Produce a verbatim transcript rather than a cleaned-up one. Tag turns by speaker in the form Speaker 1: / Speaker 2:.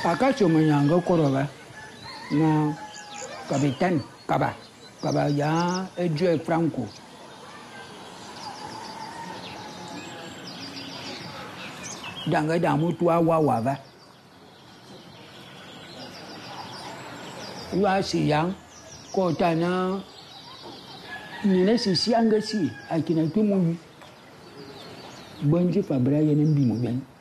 Speaker 1: Akacho manyanga koroba na capitaine Kaba Kaba ya Edge Franco. Danga damu tuwa wawa. Wa si yang kota na nina si si anga si akina tumu bonji fabra yenen bi mo ben